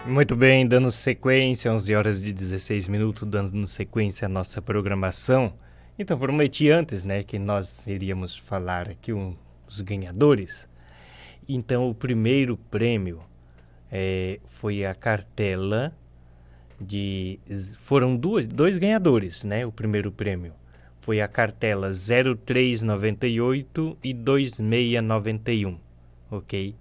Muito bem, dando sequência, 11 horas e 16 minutos, dando sequência à nossa programação. Então, prometi antes, né, que nós iríamos falar aqui os ganhadores. Então, o primeiro prêmio foi a cartela de... Foram dois ganhadores, né, o primeiro prêmio. Foi a cartela 0398 e 2691, ok?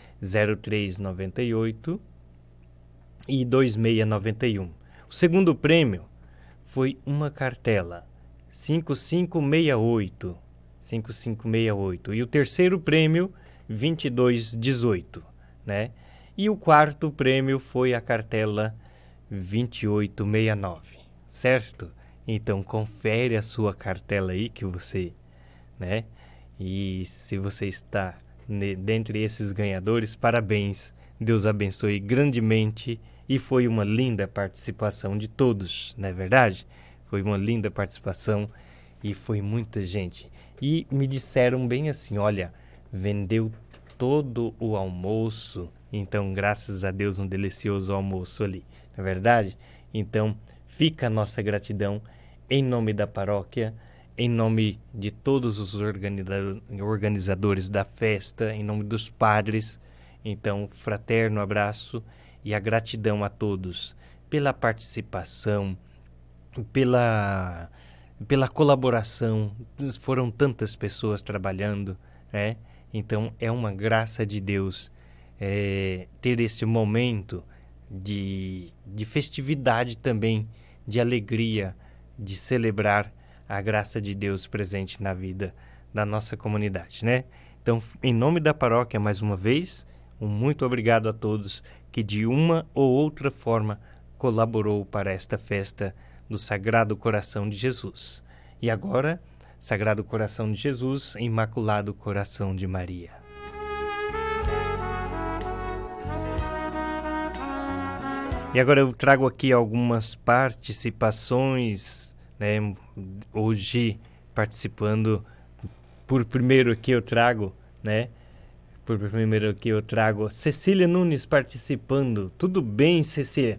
0398 e 2691. O segundo prêmio foi uma cartela 5568, 5568. E o terceiro prêmio 2218, né? E o quarto prêmio foi a cartela 2869, certo? Então confere a sua cartela aí que você, né? E se você está dentre esses ganhadores, parabéns. Deus abençoe grandemente. E foi uma linda participação de todos, não é verdade? Foi uma linda participação e foi muita gente. E me disseram bem assim, olha, vendeu todo o almoço. Então, graças a Deus, um delicioso almoço ali, não é verdade? Então, fica a nossa gratidão em nome da paróquia, em nome de todos os organizadores da festa, em nome dos padres. Então, fraterno abraço e a gratidão a todos pela participação, pela colaboração. Foram tantas pessoas trabalhando, né? Então, é uma graça de Deus ter esse momento de festividade também, de alegria, de celebrar a graça de Deus presente na vida da nossa comunidade, né? Então, em nome da paróquia, mais uma vez, um muito obrigado a todos que de uma ou outra forma colaborou para esta festa do Sagrado Coração de Jesus. E agora, Sagrado Coração de Jesus, Imaculado Coração de Maria. E agora eu trago aqui algumas participações, né? Hoje participando, por primeiro aqui eu trago, né? Por primeiro aqui eu trago Cecília Nunes participando. Tudo bem, Cecília?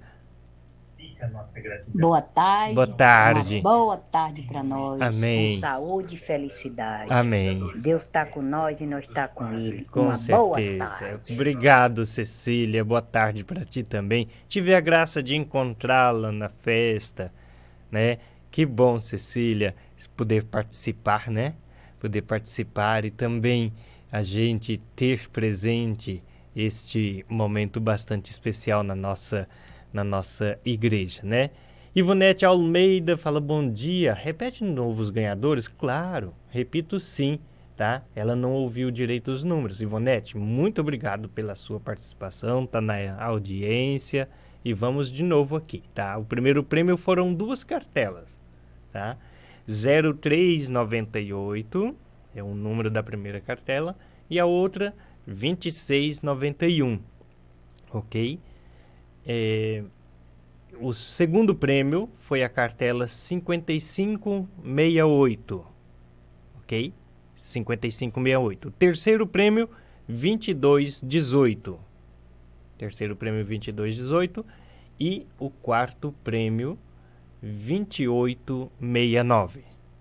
Boa tarde. Boa tarde. Uma boa tarde para nós. Amém. Com saúde e felicidade. Amém. Deus está com nós e nós está com Ele. Com Uma certeza. boa tarde. Obrigado, Cecília. Boa tarde para ti também. Tive a graça de encontrá-la na festa, né? Que bom, Cecília, poder participar, né? Poder participar e também a gente ter presente este momento bastante especial na nossa igreja, né? Ivonete Almeida fala bom dia. Repete de novo os ganhadores? Claro, repito sim, tá? Ela não ouviu direito os números. Ivonete, muito obrigado pela sua participação, tá na audiência. E vamos de novo aqui, tá? O primeiro prêmio foram duas cartelas, tá? 0398 é o número da primeira cartela e a outra 2691, ok? O segundo prêmio foi a cartela 5568, ok? 5568. O terceiro prêmio 2218. Terceiro prêmio 2218 e o quarto prêmio 2869.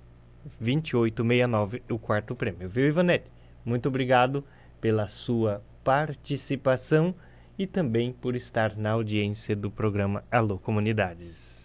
2869 o quarto prêmio. Viu, Ivanete? Muito obrigado pela sua participação e também por estar na audiência do programa Alô Comunidades.